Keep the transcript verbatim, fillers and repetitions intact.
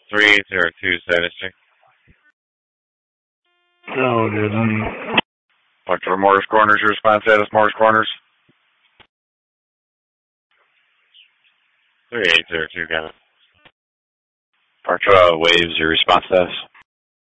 three eight zero two, status check. Oh, good. Um, Doctor Morris Corners, your response status, Morris Corners. three eight zero two, got it. Partra Waves, your response status.